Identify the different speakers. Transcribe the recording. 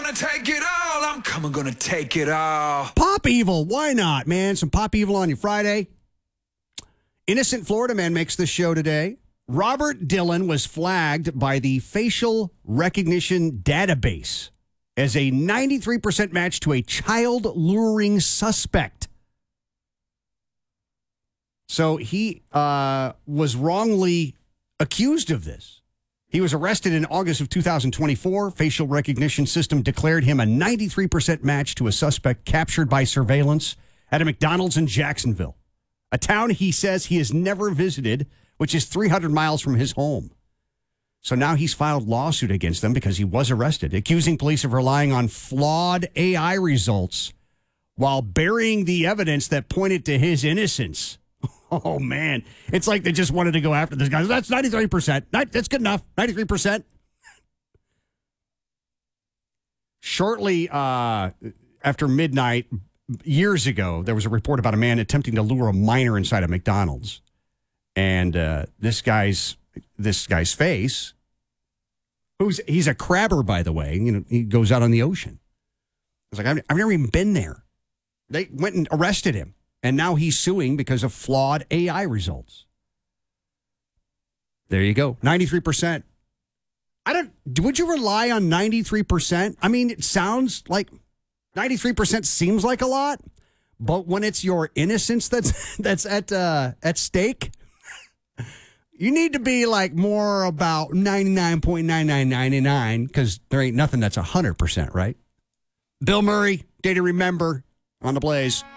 Speaker 1: gonna take it all. I'm coming, gonna take it all.
Speaker 2: Pop Evil, why not, man? Some Pop Evil on your Friday. Innocent Florida man makes the show today. Robert Dillon was flagged by the facial recognition database as a 93% match to a child luring suspect. So he was wrongly accused of this. He was arrested in August of 2024. Facial recognition system declared him a 93% match to a suspect captured by surveillance at a McDonald's in Jacksonville, a town he says he has never visited, which is 300 miles from his home. So now he's filed lawsuit against them because he was arrested, accusing police of relying on flawed AI results while burying the evidence that pointed to his innocence. Oh, man. It's like they just wanted to go after this guy. That's 93%. That's good enough. 93%. Shortly after midnight, years ago, there was a report about a man attempting to lure a minor inside a McDonald's. And this guy's face, he's a crabber, by the way. You know, he goes out on the ocean. I was like, I've never even been there. They went and arrested him. And now he's suing because of flawed AI results. There you go. 93%. Would you rely on 93%? I mean, it sounds like 93% seems like a lot, but when it's your innocence that's at stake, you need to be like more about 99.9999 because there ain't nothing that's 100%, right? Bill Murray, Day to Remember on the Blaze.